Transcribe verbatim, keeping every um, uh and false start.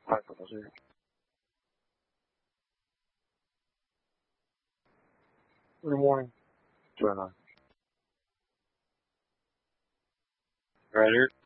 Hi, Professor. Good morning. What's going on? Right here.